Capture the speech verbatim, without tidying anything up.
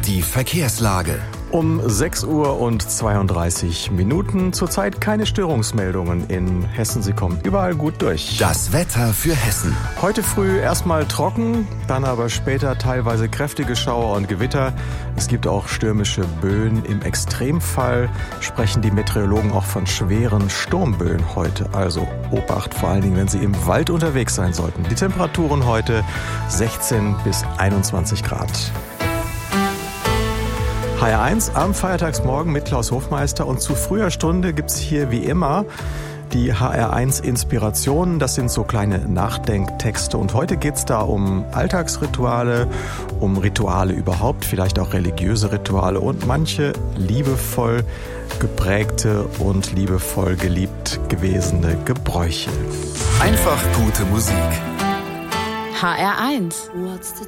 Die Verkehrslage. Um sechs Uhr und zweiunddreißig Minuten. Zurzeit keine Störungsmeldungen in Hessen. Sie kommen überall gut durch. Das Wetter für Hessen. Heute früh erstmal trocken, dann aber später teilweise kräftige Schauer und Gewitter. Es gibt auch stürmische Böen. Im Extremfall sprechen die Meteorologen auch von schweren Sturmböen heute. Also Obacht, vor allen Dingen, wenn Sie im Wald unterwegs sein sollten. Die Temperaturen heute sechzehn bis einundzwanzig Grad. H R eins am Feiertagsmorgen mit Klaus Hofmeister, und zu früher Stunde gibt's hier wie immer die H R eins Inspirationen. Das sind so kleine Nachdenktexte, und heute geht's da um Alltagsrituale, um Rituale überhaupt, vielleicht auch religiöse Rituale und manche liebevoll geprägte und liebevoll geliebt gewesene Gebräuche. Einfach gute Musik. H R eins. What's the